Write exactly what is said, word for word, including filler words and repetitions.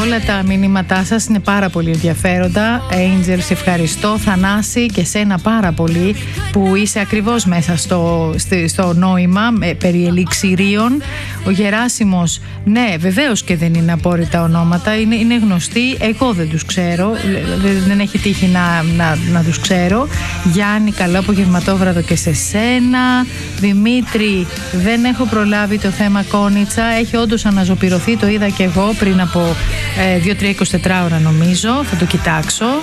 όλα τα μηνύματά σας, είναι πάρα πολύ ενδιαφέροντα. Angel, σε ευχαριστώ. Θανάση, και σένα πάρα πολύ που είσαι ακριβώς μέσα στο, στο νόημα ε, περί ελιξιρίων. Ο Γεράσιμος, ναι, βεβαίως και δεν είναι απόρριτα ονόματα, είναι, είναι γνωστοί, εγώ δεν τους ξέρω, δεν, δεν έχει τύχει να, να, να τους ξέρω. Γιάννη, καλό απογευματόβραδο και σε σένα. Δημήτρη, δεν έχω προλάβει το θέμα Κόνιτσα, έχει όντως αναζωπηρωθεί, το είδα και εγώ πριν από ε, δύο τρία είκοσι τέσσερις ώρα νομίζω, θα το κοιτάξω.